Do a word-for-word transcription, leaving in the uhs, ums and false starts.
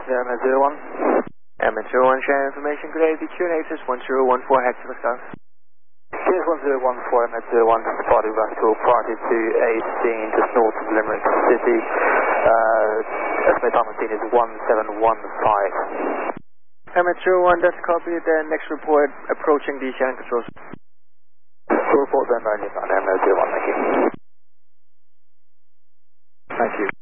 Yeah, M zero one. M zero one, share information. Good day, the Q and A is one zero one four Hector South. Here's one zero one four, M zero one, departing Russell, party to a scene just north of Limerick City. Uh, estimated time on scene is one seven one five. M zero one, that's copy. The next report approaching the Shannon controls. Full report then, only on M zero one, thank you. Thank you.